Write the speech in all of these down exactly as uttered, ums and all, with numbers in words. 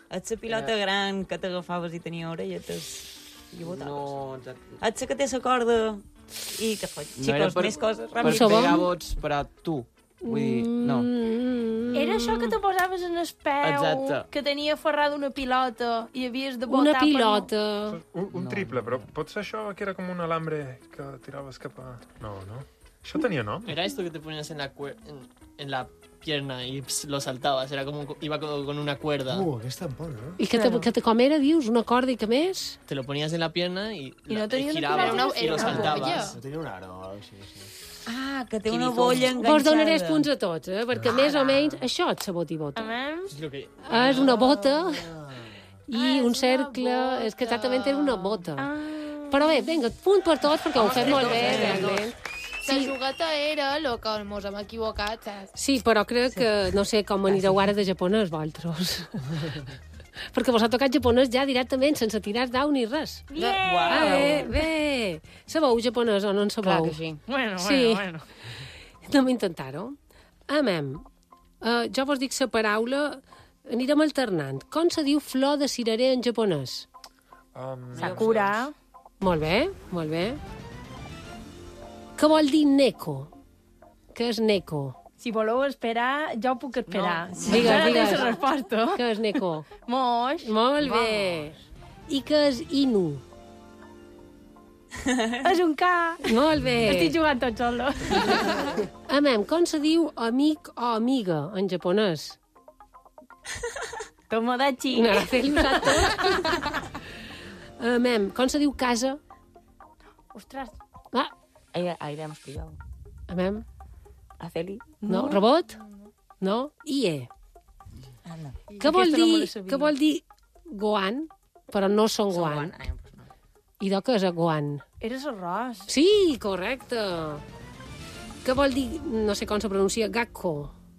Ets la pilota Era... gran que t'agafaves i tenia orelletes i botaves. No, exacte. Ets la que té la corda i que fot, No xicos, per, més coses. per Ràpid. pegar vots per a tu. Vull dir, no. Era això que te posaves en el peu, Exacte. que tenia ferrada una pilota i havies de botar... Una pilota. Un, un triple, però pot ser això que era com un alambre que tiraves cap a... No, no. Això tenia nom? Era esto que te ponías en la, cuer... en, en la pierna y pss, lo saltabas. Era como iba con, con una cuerda. Uh, aquesta és bona, no? I que, te, que te, com era, dius? Una corda i que més? Te lo ponías en la pierna y, I la, no tenia una girabas pilota, y era lo una saltabas. bolla. No tenia un aro o alguna cosa així. Ah, que té una Quinizón. bolla enganxada. Vos donaré els punts a tots, eh? Perquè més o menys això és la bota. Es lo que... És una bota i un cercle... És que exactament era una bota. Però bé, vinga, punt per tots, perquè ho fem molt bé, realment. La jugueta era el que mos hem equivocat, saps? Sí, però crec que no sé com anireu ara de japonès, vosaltres. Perquè vos ha tocat japonès ja directament, sense tirar dau ni res. Yeah. Ah, bé, bé. Sabeu japonès o no en sabeu? Clar que sí. Bueno, Sí. bueno, bueno. Anem a intentar-ho. Amem. Uh, jo vos dic la paraula, anirem alternant. Com se diu flor de cirerer en japonès? Um, Sakura. Molt bé, molt bé. Què vol dir neko? Què és neko? Si voleu esperar, jo puc esperar. No. Si Digues, encara digues. tens la resposta. Què és neko? Moix. Molt bé. I què és inu? És un ca. Molt bé. Estic jugant tot solo. Amem, com se diu amic o amiga en japonès? Tomodachi. No, fer-li usat tot. Amem, com se diu casa? Ostres. Ah, Ahí, ahí le hemos pillado. amem. A Celi. No, robot? No? Ie. Ah, no. Què vol Aquesta no me dir, la sabia. què vol dir goan, però no són Són goan? guan. Ai, pues no. I de què és goan? Eres arròs. Sí, correcte. Què vol dir, no sé com se pronuncia, gakko?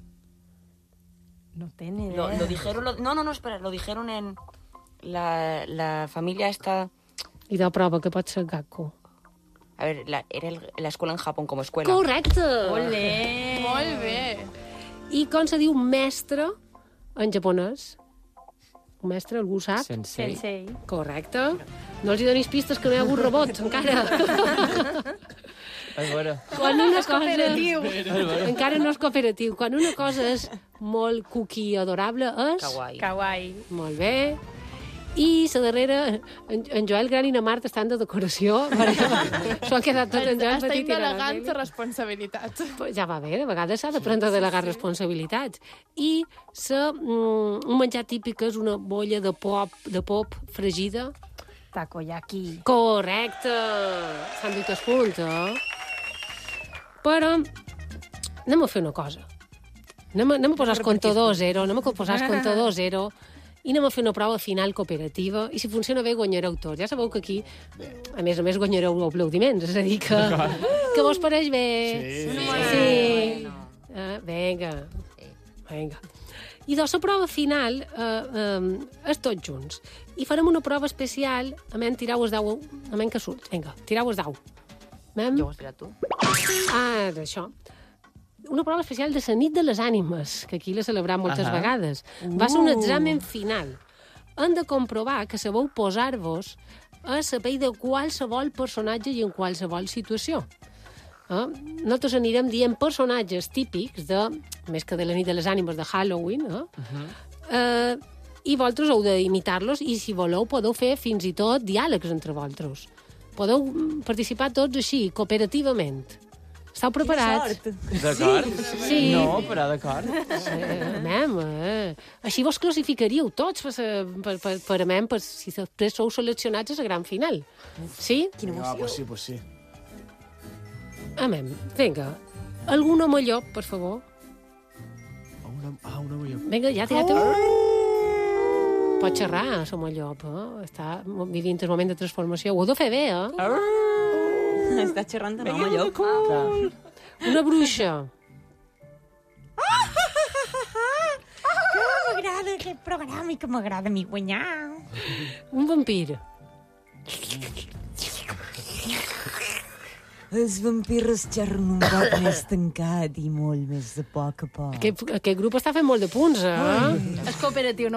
No té ni Lo, idea. lo dijeron... Lo, no, no, no, espera. Lo dijeron en... La, la familia esta... I de prova que pot ser gakko. A ver, la, era el- la escuela en Japón como escuela. Correcte. Olé. Molt bé. I com se diu mestre en japonès? Un mestre, algú sap? Sensei. Sensei. Correcte. No els hi donis pistes que no hi ha hagut robots, encara. Es bueno. Quan una cosa... Cooperatiu. Encara no és cooperatiu. Quan una cosa és molt cookie adorable és... Kawaii. Kawaii. Molt bé. I la darrera, en, en Joel Gran i na Marta estan de decoració. S'ho han quedat tot en Joel Estem Petit i na delegant Celi. responsabilitats. Pues ja va bé, de vegades s'ha d'aprendre a delegar responsabilitats. I sa, mm, un menjar típic és una bolla de pop, de pop fregida. Takoyaki. Correcte! S'han dit els punts, eh? Però anem a fer una cosa. Anem a, anem a posar el comptador a zero, anem a posar el comptador a zero i anem a fer una prova final cooperativa i si funciona bé guanyareu tots. Ja sabeu que aquí, a més a més, guanyareu aplaudiments, és a dir, que, que vos pareix bé. Sí. Sí. Ah, vinga. Vinga. I doncs la prova final eh, eh, és tots junts. I farem una prova especial, a men tirau el dau, a men que surt. Vinga, tirau el dau. Mem? Jo ho has tirat tu. Ah, d'això. Una prova especial de la nit de les ànimes, que aquí la celebram moltes Ahà. vegades. Va ser un examen final. Hem de comprovar que sabeu posar-vos a la pell de qualsevol personatge i en qualsevol situació. Eh? Nosaltres anirem dient personatges típics, de, més que de la nit de les ànimes, de Halloween, eh? Uh-huh. eh, i vosaltres heu d'imitar-los i, si voleu, podeu fer fins i tot diàlegs entre vosaltres. Podeu participar tots així, cooperativament. Esteu preparats? D'acord? Sí. No, però d'acord. Eh, mem, eh. Així vos classificaríeu tots per, sa- per, per, per, mem, per si després sou seleccionats a la gran final. Sí? Ah, pues sí, pues sí. Amem, vinga. Algun home llop, per favor. Ah, una, ah, una millor. Vinga, ja tirat... Pot xerrar, l'home llop, eh? Està vivint el moment de transformació. Ho heu de fer bé, eh? Està xerrant de nom, allò. Una bruixa. Que m'agrada aquest programa i que m'agrada a mi guanyar. Un vampir. Els vampirs xerren un poc més tancat i molt més de poc a poc. Aquest, aquest grup està fent molt de punts, eh? És cooperatiu, no